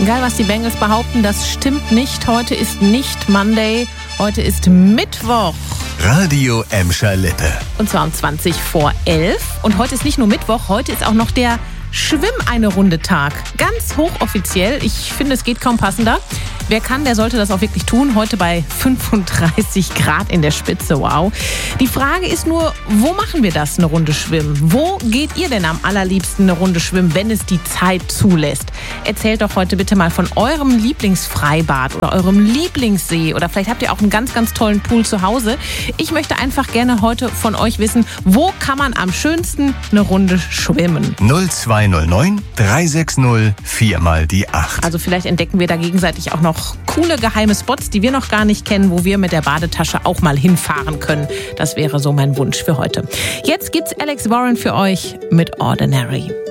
Egal, was die Bengals behaupten, das stimmt nicht. Heute ist nicht Monday, heute ist Mittwoch. Radio Emscher Lippe. Und zwar um 20 vor 11. Und heute ist nicht nur Mittwoch, heute ist auch noch der Schwimm-eine-Runde-Tag. Ganz hochoffiziell. Ich finde, es geht kaum passender. Wer kann, der sollte das auch wirklich tun. Heute bei 35 Grad in der Spitze. Wow. Die Frage ist nur, wo machen wir das, eine Runde schwimmen? Wo geht ihr denn am allerliebsten eine Runde schwimmen, wenn es die Zeit zulässt? Erzählt doch heute bitte mal von eurem Lieblingsfreibad oder eurem Lieblingssee. Oder vielleicht habt ihr auch einen ganz, ganz tollen Pool zu Hause. Ich möchte einfach gerne heute von euch wissen, wo kann man am schönsten eine Runde schwimmen? 0209 360 4 mal die 8. Also vielleicht entdecken wir da gegenseitig auch noch coole geheime Spots, die wir noch gar nicht kennen, wo wir mit der Badetasche auch mal hinfahren können. Das wäre so mein Wunsch für heute. Jetzt gibt's Alex Warren für euch mit Ordinary.